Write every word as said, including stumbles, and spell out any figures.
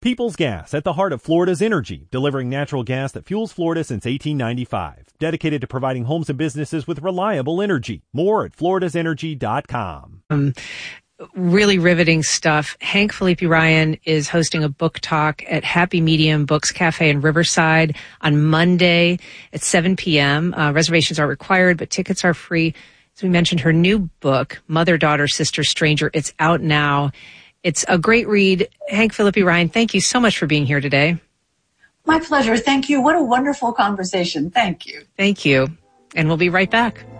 Peoples Gas, at the heart of Florida's energy, delivering natural gas that fuels Florida since eighteen ninety-five. Dedicated to providing homes and businesses with reliable energy. More at floridas energy dot com. Um, really riveting stuff. Hank Felipe Ryan is hosting a book talk at Happy Medium Books Cafe in Riverside on Monday at seven p.m. Uh, reservations are required, but tickets are free. As we mentioned, her new book, Mother, Daughter, Sister, Stranger, it's out now. It's a great read. Hank Felipe Ryan, thank you so much for being here today. My pleasure. Thank you. What a wonderful conversation. Thank you. Thank you. And we'll be right back.